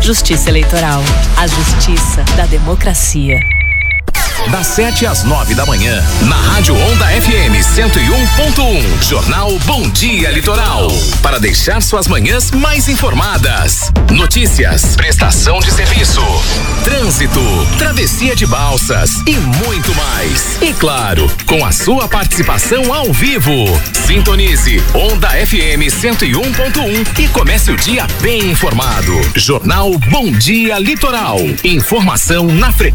Justiça Eleitoral. A justiça da democracia. Das 7 às 9 da manhã, na Rádio Onda FM 101.1, Jornal Bom Dia Litoral. Para deixar suas manhãs mais informadas. Notícias, prestação de serviço, trânsito, travessia de balsas e muito mais. E claro, com a sua participação ao vivo. Sintonize Onda FM 101.1 e comece o dia bem informado. Jornal Bom Dia Litoral. Informação na frequência.